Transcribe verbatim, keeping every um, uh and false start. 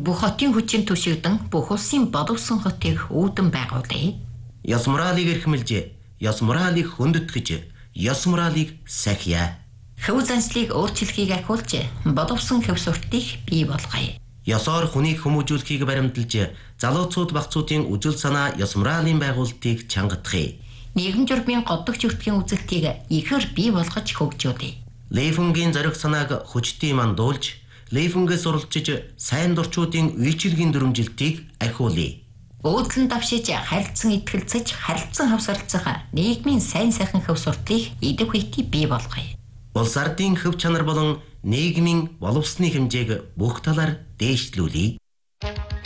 бүх хотын хүчин түшигдэн бүх улсын боловсон хотыг үүдэн байгуулъя. Ёс моралыг эрхэмлж, ёс моралыг хүндэтгэж, ёс моралыг сахиа. Хөв заншлыг өөрчлөхийг ахиулж, боловсон хөв суртыг бий болгоё. Ёсоор хүнийг хүмүүжүүлэхийг баримталж, залууцууд багцуудын үжил санаа ёс моралын байгуулалтыг чангадахыг. Нийгэм журмын годдогч өртгийн үзэлтийг ихээр бий болгож хөгжүүлье. Лейфунгийн зориг санааг хүчтэй мандуулж, Лейфунгээс уралчиж сайн дурчуудын үйлчилгийн дүрмжилтийг ахиулъя. Өөдлөн давшиж харилцан итгэлцэж, харилцан хавсарлцах нийгмийн сайн сайхан хөв суртыг идэв хүйти бий болгоё. Улс ардын хөв чанар болон нийгмийн боловсны хэмжээг бүх талаар дээшлүүлье.